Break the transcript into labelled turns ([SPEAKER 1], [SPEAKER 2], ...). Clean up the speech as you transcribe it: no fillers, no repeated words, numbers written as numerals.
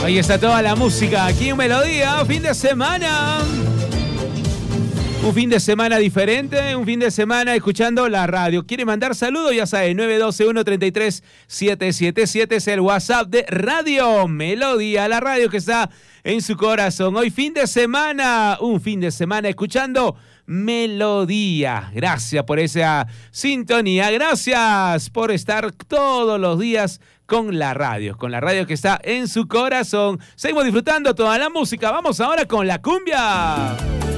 [SPEAKER 1] Ahí está toda la música aquí en Melodía, fin de semana. Un fin de semana diferente, un fin de semana escuchando la radio. ¿Quiere mandar saludos? Ya sabe, 912-133-777 es el WhatsApp de Radio Melodía, la radio que está en su corazón. Hoy fin de semana, un fin de semana escuchando Melodía. Gracias por esa sintonía, gracias por estar todos los días con la radio que está en su corazón. Seguimos disfrutando toda la música. Vamos ahora con la cumbia.